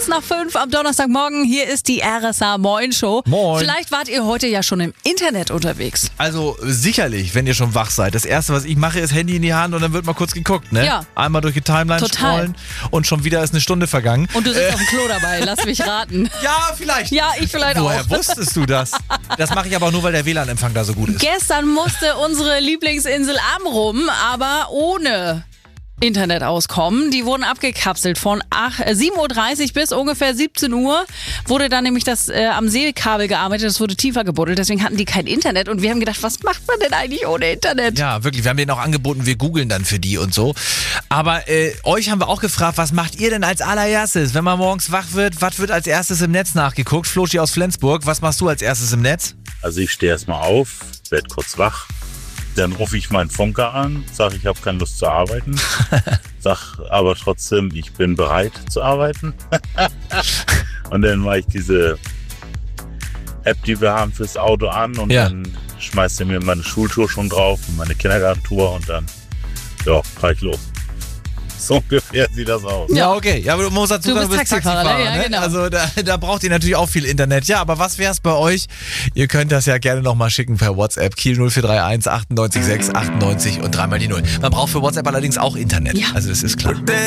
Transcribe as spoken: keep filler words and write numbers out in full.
Kurz nach fünf am Donnerstagmorgen, hier ist die R S A Moin Show. Moin. Vielleicht wart ihr heute ja schon im Internet unterwegs. Also sicherlich, wenn ihr schon wach seid. Das Erste, was ich mache, ist Handy in die Hand und dann wird mal kurz geguckt, ne? Ja. Einmal durch die Timeline Total. scrollen und schon wieder ist eine Stunde vergangen. Und du sitzt auf dem Klo dabei, lass mich raten. Ja, vielleicht. Ja, ich vielleicht Woher auch. wusstest du das? Das mache ich aber auch nur, weil der W L A N-Empfang da so gut ist. Gestern musste unsere Lieblingsinsel Amrum aber ohne Internet auskommen. Die wurden abgekapselt von sieben Uhr dreißig bis ungefähr siebzehn Uhr. Wurde dann nämlich das äh, am Seekabel gearbeitet, das wurde tiefer gebuddelt, deswegen hatten die kein Internet und wir haben gedacht, was macht man denn eigentlich ohne Internet? Ja, wirklich. Wir haben denen auch angeboten, wir googeln dann für die und so. Aber äh, euch haben wir auch gefragt, was macht ihr denn als allererstes, wenn man morgens wach wird? Was wird als erstes im Netz nachgeguckt? Floschi aus Flensburg, was machst du als erstes im Netz? Also ich stehe erstmal auf, werde kurz wach. Dann rufe ich meinen Funker an, sage, ich habe keine Lust zu arbeiten. Sag aber trotzdem, ich bin bereit zu arbeiten. Und dann mache ich diese App, die wir haben fürs Auto an und Ja. dann schmeißt er mir meine Schultour schon drauf und meine Kindergartentour und dann, ja, fahre ich los. So ungefähr sieht das aus. Ja, okay. Ja, aber du musst dazu Du sagen, bist Taxifahrer, ja, ne? genau. Also da, da braucht ihr natürlich auch viel Internet. Ja, aber was wär's bei euch? Ihr könnt das ja gerne nochmal schicken per WhatsApp. Kiel null vier drei eins achtundneunzig sechs achtundneunzig und dreimal die Null. Man braucht für WhatsApp allerdings auch Internet. Ja. Also das ist klar.